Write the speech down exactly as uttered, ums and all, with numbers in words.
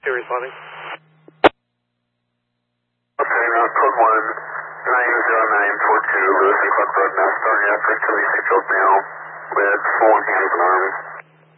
responding. Okay, now code one, nine zero nine four two, Lewis and Clark Road, now starting after Chili Seatbelt now with full hands and arms.